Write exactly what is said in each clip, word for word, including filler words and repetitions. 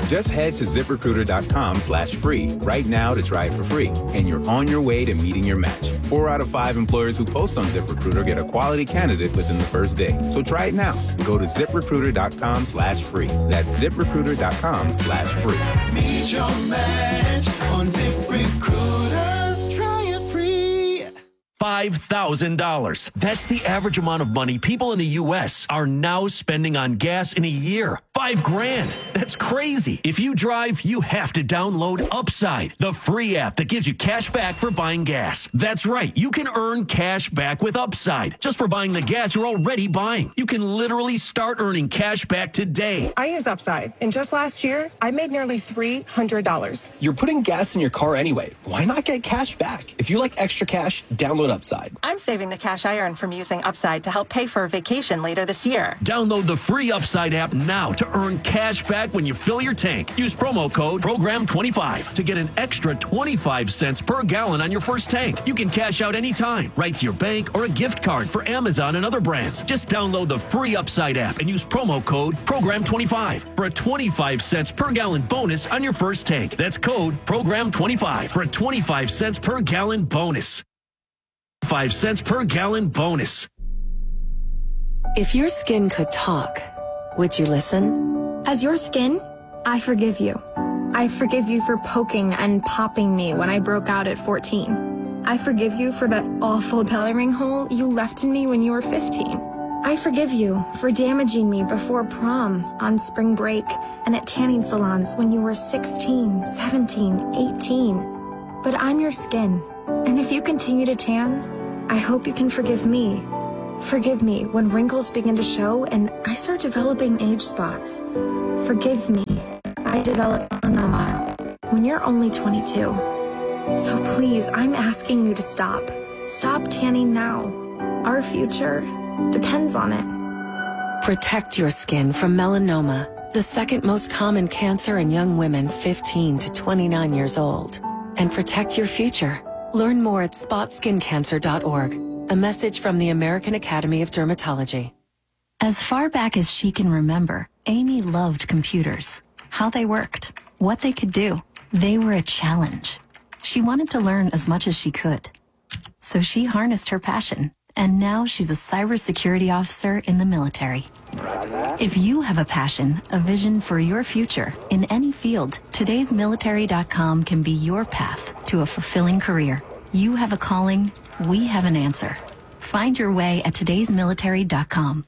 Just head to ZipRecruiter.com slash free right now to try it for free, and you're on your way to meeting your match. Four out of five employers who post on ZipRecruiter get a quality candidate within the first day. So try it now. Go to ZipRecruiter.com slash free. That's ZipRecruiter.com slash free. Meet your match on ZipRecruiter. Try it free. five thousand dollars. That's the average amount of money people in the U S are now spending on gas in a year. Five grand. That's crazy. If you drive, you have to download Upside, the free app that gives you cash back for buying gas. That's right. You can earn cash back with Upside just for buying the gas you're already buying. You can literally start earning cash back today. I use Upside, and just last year, I made nearly three hundred dollars. You're putting gas in your car anyway. Why not get cash back? If you like extra cash, download Upside. I'm saving the cash I earn from using Upside to help pay for a vacation later this year. Download the free Upside app now to earn cash back when you fill your tank. Use promo code program twenty-five to get an extra twenty-five cents per gallon on your first tank. You can cash out anytime, right to your bank or a gift card for Amazon and other brands. Just download the free Upside app and use promo code program twenty-five for a twenty-five cents per gallon bonus on your first tank. That's code program twenty-five for a twenty-five cents per gallon bonus. Five cents per gallon bonus. If your skin could talk, would you listen? As your skin, I forgive you. I forgive you for poking and popping me when I broke out at fourteen. I forgive you for that awful belly ring hole you left in me when you were fifteen. I forgive you for damaging me before prom, on spring break, and at tanning salons when you were sixteen, seventeen, eighteen. But I'm your skin, and if you continue to tan, I hope you can forgive me. Forgive me when wrinkles begin to show and I start developing age spots. Forgive me, I develop melanoma when you're only twenty-two. So please, I'm asking you to stop. Stop tanning now. Our future depends on it. Protect your skin from melanoma, the second most common cancer in young women fifteen to twenty-nine years old. And protect your future. Learn more at spot skin cancer dot org. A message from the American Academy of Dermatology. As far back as she can remember, Amy loved computers. How they worked, what they could do. They were a challenge. She wanted to learn as much as she could. So she harnessed her passion, and now she's a cybersecurity officer in the military. If you have a passion, a vision for your future in any field, todays military dot com can be your path to a fulfilling career. You have a calling, we have an answer. Find your way at todays military dot com.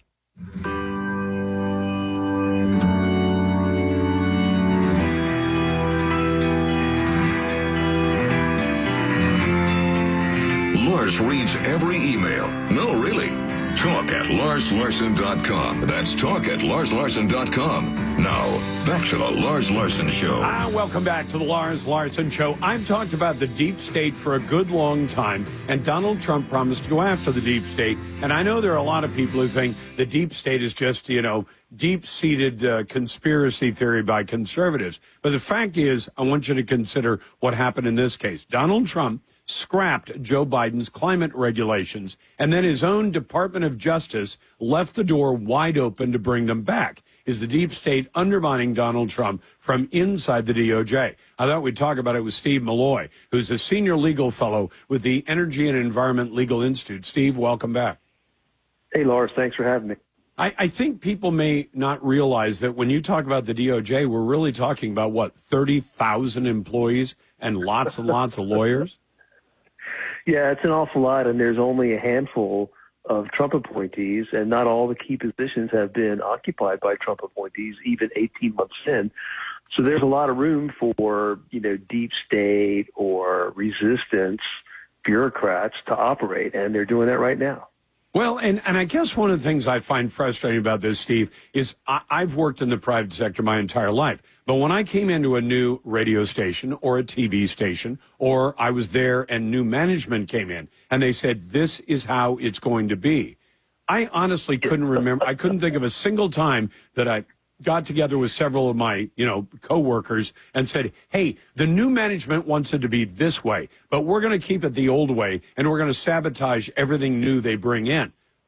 Lars reads every email. No, really. Talk at Lars Larson dot com. That's talk at Lars Larson dot com. Now, back to the Lars Larson Show. Ah, welcome back to the Lars Larson Show. I've talked about the deep state for a good long time, and Donald Trump promised to go after the deep state. And I know there are a lot of people who think the deep state is just, you know, deep-seated uh, conspiracy theory by conservatives. But the fact is, I want you to consider what happened in this case. Donald Trump scrapped Joe Biden's climate regulations, and then his own Department of Justice left the door wide open to bring them back. Is the deep state undermining Donald Trump from inside the D O J? I thought we'd talk about it with Steve Malloy, who's a senior legal fellow with the Energy and Environment Legal Institute. Steve, welcome back. Hey, Lars, thanks for having me. I, I think people may not realize that when you talk about the D O J, we're really talking about, what, thirty thousand employees and lots and lots of lawyers? Yeah, it's an awful lot, and there's only a handful of Trump appointees, and not all the key positions have been occupied by Trump appointees, even eighteen months in. So there's a lot of room for, you know, deep state or resistance bureaucrats to operate, and they're doing that right now. Well, and, and I guess one of the things I find frustrating about this, Steve, is I, I've worked in the private sector my entire life. But when I came into a new radio station or a T V station, or I was there and new management came in and they said, this is how it's going to be, I honestly couldn't remember. I couldn't think of a single time that I got together with several of my, you know, coworkers and said, hey, the new management wants it to be this way, but we're going to keep it the old way, and we're going to sabotage everything new they bring in.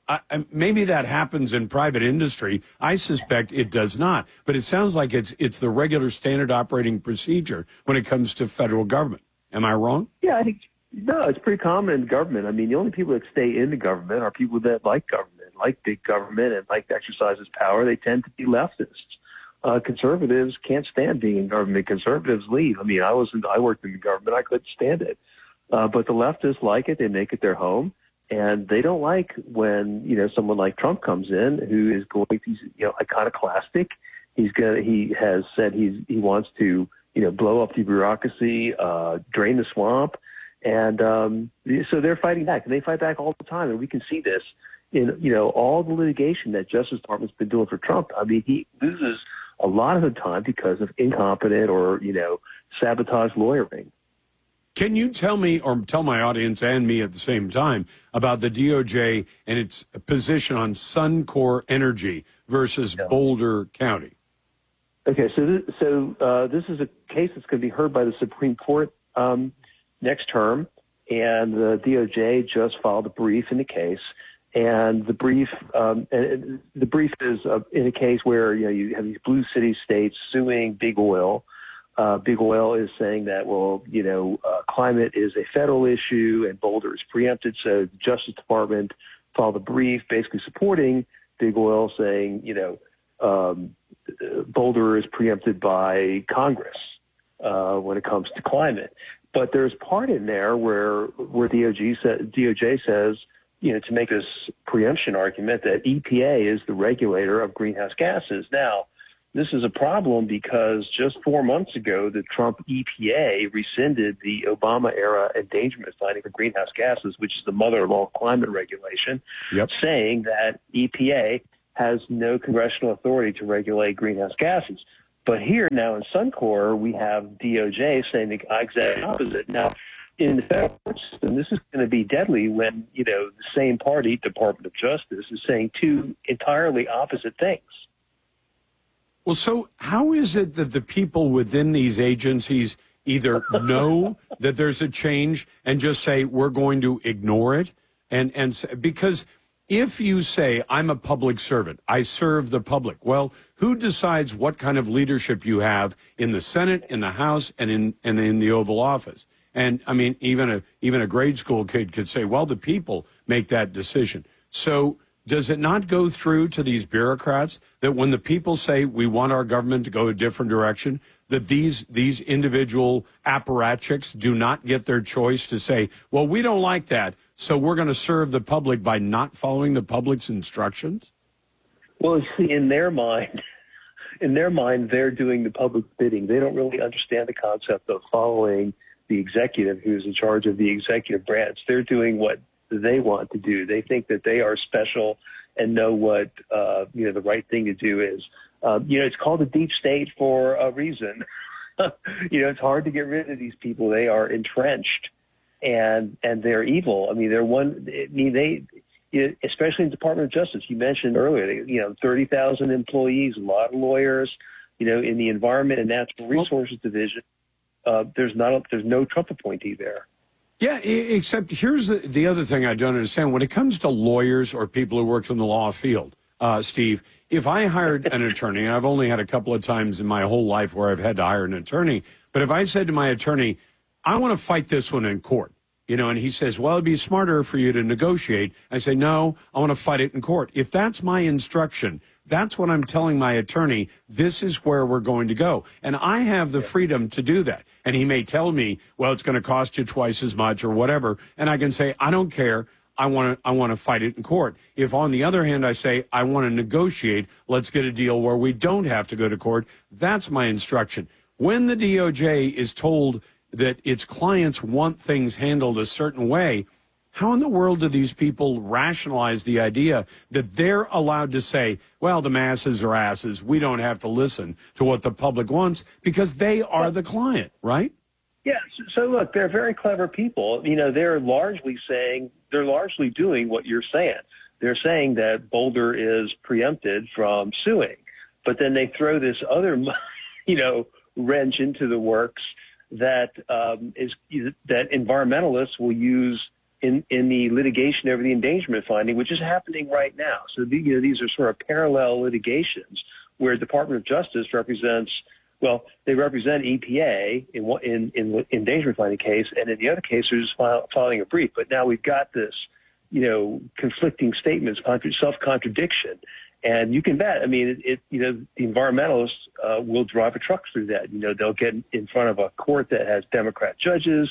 I, I, maybe that happens in private industry. I suspect it does not. But it sounds like it's it's the regular standard operating procedure when it comes to federal government. Am I wrong? Yeah, I think no, it's pretty common in government. I mean, the only people that stay in the government are people that like government, like big government, and like to exercise its power. They tend to be leftists. Uh, conservatives can't stand being in government. Conservatives leave. I mean, I was in, I worked in the government. I couldn't stand it. Uh, but the leftists like it. They make it their home. And they don't like when, you know, someone like Trump comes in who is going to, you know, iconoclastic. He's gonna, he has said he's, he wants to, you know, blow up the bureaucracy, uh, drain the swamp. And um, so they're fighting back, and they fight back all the time. And we can see this in, you know, all the litigation that Justice Department's been doing for Trump. I mean, he loses a lot of the time because of incompetent or, you know, sabotage lawyering. Can you tell me, or tell my audience and me at the same time, about the D O J and its position on Suncor Energy versus yeah. Boulder County? Okay, so this, so uh, this is a case that's going to be heard by the Supreme Court um, next term, and the D O J just filed a brief in the case. And the brief, um, and the brief is uh, in a case where, you know, you have these blue city states suing Big Oil. Uh, Big Oil is saying that, well, you know, uh, climate is a federal issue and Boulder is preempted. So the Justice Department filed a brief basically supporting Big Oil, saying, you know, um, Boulder is preempted by Congress uh, when it comes to climate. But there's part in there where where D O J sa- D O J says, you know, to make this preemption argument that E P A is the regulator of greenhouse gases. Now, this is a problem because just four months ago, the Trump E P A rescinded the Obama-era endangerment finding for greenhouse gases, which is the mother of all climate regulation, yep. saying that E P A has no congressional authority to regulate greenhouse gases. But here now in Suncor, we have D O J saying the exact opposite. Now, in the federal system, this is going to be deadly when, you know, the same party, Department of Justice, is saying two entirely opposite things. Well, so how is it that the people within these agencies either know that there's a change and just say, we're going to ignore it? And, and because if you say, I'm a public servant, I serve the public, well, who decides what kind of leadership you have in the Senate, in the House, and in, and in the Oval Office? And, I mean, even a even a grade school kid could say, well, the people make that decision. So does it not go through to these bureaucrats that when the people say we want our government to go a different direction, that these these individual apparatchiks do not get their choice to say, well, we don't like that, so we're going to serve the public by not following the public's instructions? Well, see, in their mind, in their mind, they're doing the public bidding. They don't really understand the concept of following the executive who's in charge of the executive branch. They're doing what they want to do. They think that they are special and know what, uh, you know, the right thing to do is. Uh, you know, it's called a deep state for a reason. You know, it's hard to get rid of these people. They are entrenched and, and they're evil. I mean, they're one, I mean, they, especially in the Department of Justice, you mentioned earlier, they, you know, thirty thousand employees, a lot of lawyers, you know, in the Environment and Natural Resources Division. Uh, there's not a, there's no Trump appointee there. Yeah, except here's the, the other thing I don't understand. When it comes to lawyers or people who work in the law field, uh, Steve, if I hired an attorney, and I've only had a couple of times in my whole life where I've had to hire an attorney, but if I said to my attorney, I want to fight this one in court, you know, and he says, well, it'd be smarter for you to negotiate. I say, no, I want to fight it in court. If that's my instruction, that's what I'm telling my attorney. This is where we're going to go. And I have the freedom to do that. And he may tell me, well, it's going to cost you twice as much or whatever. And I can say, I don't care. I want to I want to fight it in court. If, on the other hand, I say, I want to negotiate, let's get a deal where we don't have to go to court, that's my instruction. When the D O J is told that its clients want things handled a certain way, how in the world do these people rationalize the idea that they're allowed to say, well, the masses are asses, we don't have to listen to what the public wants, because they are the client, right? Yeah, so look, they're very clever people. You know, they're largely saying, they're largely doing what you're saying. They're saying that Boulder is preempted from suing, but then they throw this other, you know, wrench into the works that um, is that environmentalists will use in, in the litigation over the endangerment finding, which is happening right now. So the, you know, these are sort of parallel litigations where Department of Justice represents, well, they represent E P A in one- in in endangerment finding case, and in the other case, they're just file, filing a brief. But now we've got this, you know, conflicting statements, contra- self-contradiction. And you can bet, I mean, it, it you know, the environmentalists uh, will drive a truck through that. You know, they'll get in front of a court that has Democrat judges.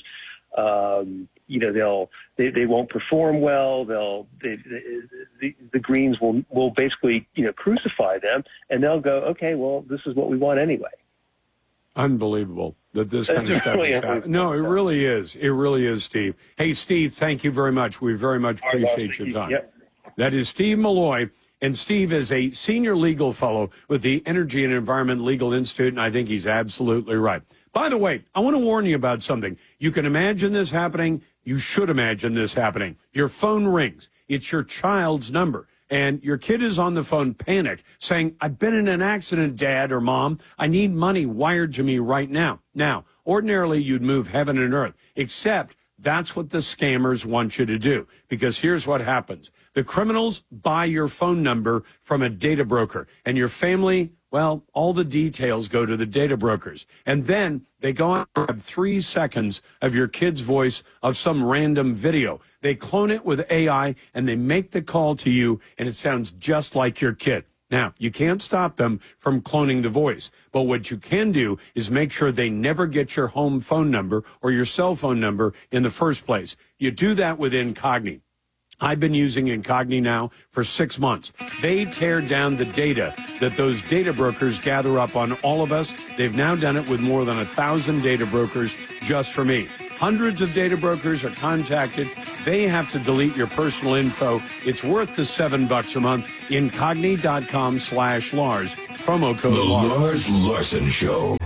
Um, you know, they'll they, they won't perform well. They'll they, they, the the Greens will will basically you know crucify them, and they'll go, okay, well, this is what we want anyway. Unbelievable that this kind of It's stuff really is happening. No, it really is. It really is, Steve. Hey, Steve, thank you very much. We very much All right, appreciate boss. your time. Yep. That is Steve Malloy. And Steve is a senior legal fellow with the Energy and Environment Legal Institute, and I think he's absolutely right. By the way, I want to warn you about something. You can imagine this happening. You should imagine this happening. Your phone rings. It's your child's number. And your kid is on the phone, panicked, saying, I've been in an accident, Dad or Mom. I need money wired to me right now. Now, ordinarily, you'd move heaven and earth, except that's what the scammers want you to do. Because here's what happens. The criminals buy your phone number from a data broker, and your family, well, all the details go to the data brokers. And then they go on and grab three seconds of your kid's voice of some random video. They clone it with A I, and they make the call to you, and it sounds just like your kid. Now, you can't stop them from cloning the voice, but what you can do is make sure they never get your home phone number or your cell phone number in the first place. You do that with Incogni. I've been using Incogni now for six months. They tear down the data that those data brokers gather up on all of us. They've now done it with more than a thousand data brokers just for me. Hundreds of data brokers are contacted. They have to delete your personal info. It's worth the seven bucks a month. Incogni.com slash Lars. Promo code The Lars. Lars Larson Show.